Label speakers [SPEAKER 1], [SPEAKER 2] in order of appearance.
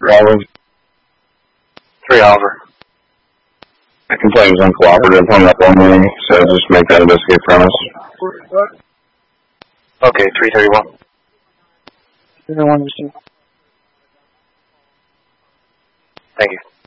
[SPEAKER 1] Bravo.
[SPEAKER 2] 3 Oliver.
[SPEAKER 1] The complaint was uncooperative, hung up on me, so just make that investigate premise.
[SPEAKER 2] Okay, 331.
[SPEAKER 3] 331.
[SPEAKER 2] Thank you.